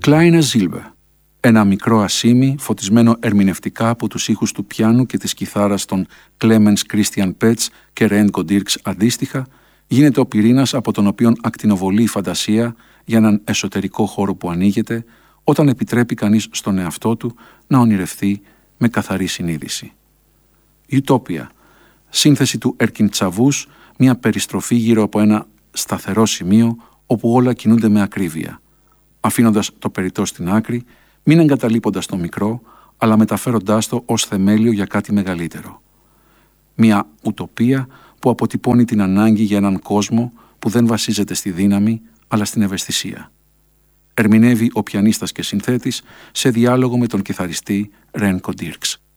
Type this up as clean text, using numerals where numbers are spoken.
Kleine Silbe. Ένα μικρό ασίμι, φωτισμένο ερμηνευτικά από τους ήχους του πιάνου και της κιθάρας των Clemens Christian Petz και Renko Dirks αντίστοιχα, γίνεται ο πυρήνας από τον οποίο ακτινοβολεί η φαντασία για έναν εσωτερικό χώρο που ανοίγεται όταν επιτρέπει κανείς στον εαυτό του να ονειρευτεί με καθαρή συνείδηση. Utopia. Σύνθεση του Ερκιντσαβούς, μια περιστροφή γύρω από ένα σταθερό σημείο όπου όλα κινούνται με ακρίβεια, αφήνοντας το περιττό στην άκρη, μην εγκαταλείποντας το μικρό, αλλά μεταφέροντάς το ως θεμέλιο για κάτι μεγαλύτερο. Μια ουτοπία που αποτυπώνει την ανάγκη για έναν κόσμο που δεν βασίζεται στη δύναμη, αλλά στην ευαισθησία. Ερμηνεύει ο πιανίστας και συνθέτης σε διάλογο με τον κιθαριστή Renko Dirks.